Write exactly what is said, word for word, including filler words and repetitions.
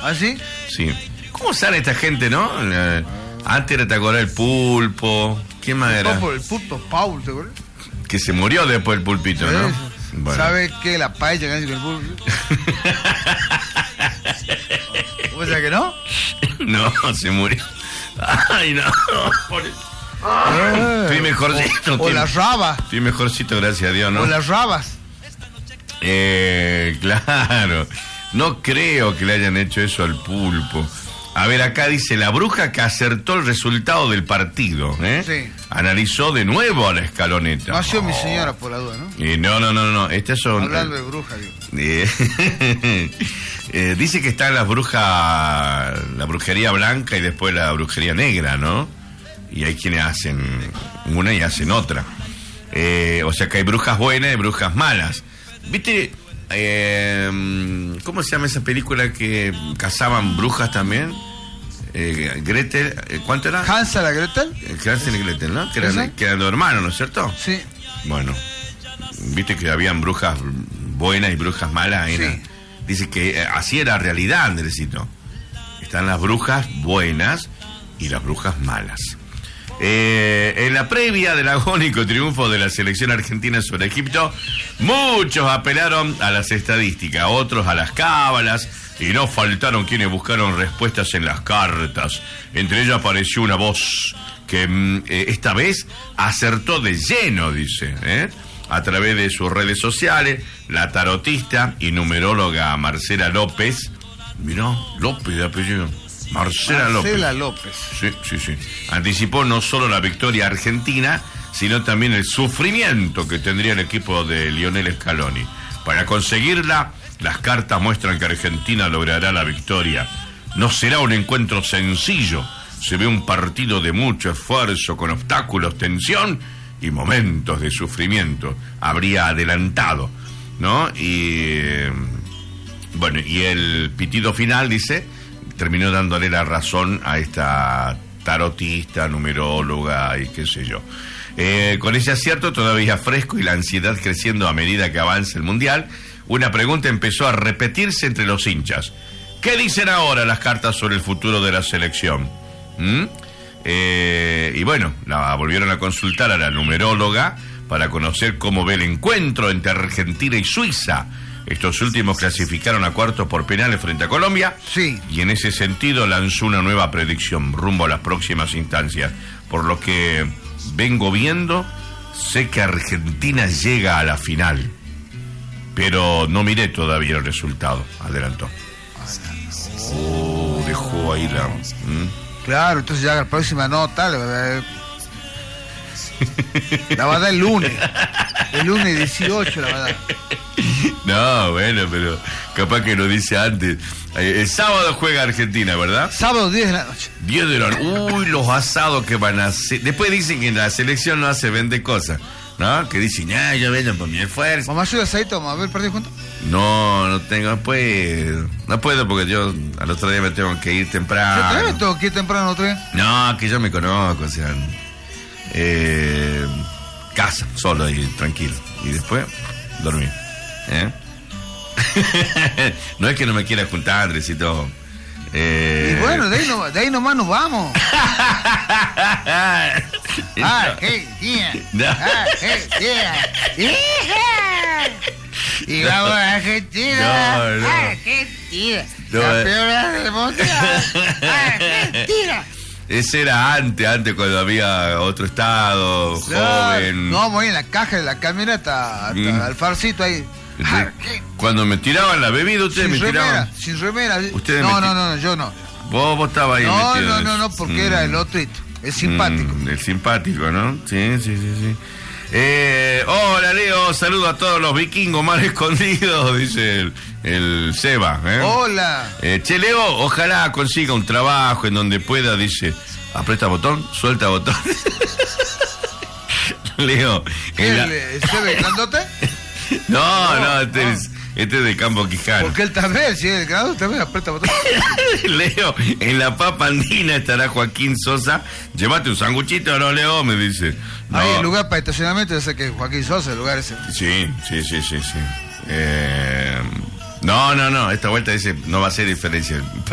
¿Ah, sí? Sí. ¿Cómo sale esta gente, no? Eh, antes era, te acordás, el pulpo. ¿Quién más era? El pulpo, Paul, ¿te acuerdas? Que se murió después el pulpito, ¿no? Sí. Bueno. ¿Sabes qué? La paella que hace con el pulpo. ¿O sea que no? No, se murió. Ay, no. Eh, Estoy mejorcito. O, o las rabas. Estoy mejorcito, gracias a Dios, ¿no? O las rabas. Eh, claro. No creo que le hayan hecho eso al pulpo. A ver, acá dice, la bruja que acertó el resultado del partido, ¿eh? Sí. Analizó de nuevo a la escaloneta. No ha sido oh. mi señora, por la duda, ¿no? Eh, no, no, no, no. Estas son... Hablando de bruja, digo. Eh, eh, dice que están las brujas, la brujería blanca y después la brujería negra, ¿no? Y hay quienes hacen una y hacen otra. Eh, o sea que hay brujas buenas y brujas malas. ¿Viste? Eh, ¿Cómo se llama esa película que cazaban brujas también? Eh, Gretel, eh, ¿cuánto era? Hansel y Gretel. Eh, Hansel y Gretel, ¿no? Que eran, que eran los hermanos, ¿no es cierto? Sí. Bueno, viste que habían brujas buenas y brujas malas. Era, sí. Dice que eh, así era realidad, Andresito. Están las brujas buenas y las brujas malas. Eh, en la previa del agónico triunfo de la selección argentina sobre Egipto, muchos apelaron a las estadísticas, otros a las cábalas, y no faltaron quienes buscaron respuestas en las cartas. Entre ellos apareció una voz que eh, esta vez acertó de lleno, dice, ¿eh? a través de sus redes sociales, la tarotista y numeróloga Marcela López. Mirá, López de apellido. Marcela, Marcela López. López. Sí, sí, sí. Anticipó no solo la victoria argentina, sino también el sufrimiento que tendría el equipo de Lionel Scaloni. Para conseguirla, las cartas muestran que Argentina logrará la victoria. No será un encuentro sencillo. Se ve un partido de mucho esfuerzo, con obstáculos, tensión y momentos de sufrimiento. Habría adelantado, ¿no? Y bueno, y el pitido final, dice, terminó dándole la razón a esta tarotista, numeróloga y qué sé yo. Eh, con ese acierto todavía fresco y la ansiedad creciendo a medida que avanza el Mundial, una pregunta empezó a repetirse entre los hinchas. ¿Qué dicen ahora las cartas sobre el futuro de la selección? ¿Mm? Eh, y bueno, la volvieron a consultar a la numeróloga para conocer cómo ve el encuentro entre Argentina y Suiza. Estos últimos clasificaron a cuartos por penales frente a Colombia. Sí. Y en ese sentido lanzó una nueva predicción rumbo a las próximas instancias. Por lo que vengo viendo, sé que Argentina llega a la final. Pero no miré todavía el resultado. Adelantó. Oh, dejó ahí la... ¿Mm? Claro, entonces ya la próxima nota la va a dar, la va a dar el lunes. El lunes dieciocho la va a dar. No, bueno, pero capaz que lo dice antes. El sábado juega Argentina, ¿verdad? Sábado diez de la noche. diez de la noche. Uy, los asados que van a hacer. Después dicen que la selección no hace vende cosas, ¿no? Que dicen, ah, yo vendo por mi esfuerzo. ¿Mamá soy asadito? ¿Vamos a ver el partido juntos? No, no tengo, no puedo. No puedo porque yo al otro día me tengo que ir temprano. ¿Yo también me tengo que ir temprano otro día? No, que yo me conozco, o sea... Eh, casa, solo y tranquilo. Y después, dormir. ¿Eh? No es que no me quiera juntar, Andresito. Eh... Y bueno, de ahí, no, de ahí nomás nos vamos. Argentina. No. Argentina. Y vamos a Argentina. No, no. Argentina. No, Campeona del mundial. Argentina. Ese era antes, antes cuando había otro estado, joven. No, voy en la caja de la camioneta hasta Mm. el farcito ahí. Cuando me tiraban la bebida, ustedes Sin me remera, tiraban. sin remera. Ustedes no, me no, ti- no, no, yo no. Vos, vos estabas ahí No, metido no, en no, eso. no, porque Mm. era el otrito. Es simpático. Mm, el simpático, ¿no? Sí, sí, sí, sí. Eh, hola, Leo, saludo a todos los vikingos mal escondidos, dice el, el Seba. ¿eh? Hola. Eh, che, Leo, ojalá consiga un trabajo en donde pueda, dice, aprieta botón, suelta botón. Leo. ¿Qué, en la- el, el Sebe grandote? No, no, No, este, no. Es, este es de Campo Quijano. Porque él también, si es el grandote, también aprieta botón. Leo, en la papa andina estará Joaquín Sosa. Llévate un sanguchito, ¿no, Leo? Me dice. No. Hay el lugar para estacionamiento, yo sé que Joaquín Sosa, el lugar ese. Sí, sí, sí, sí, sí. Eh, no, no, no, esta vuelta dice, no va a ser diferencia.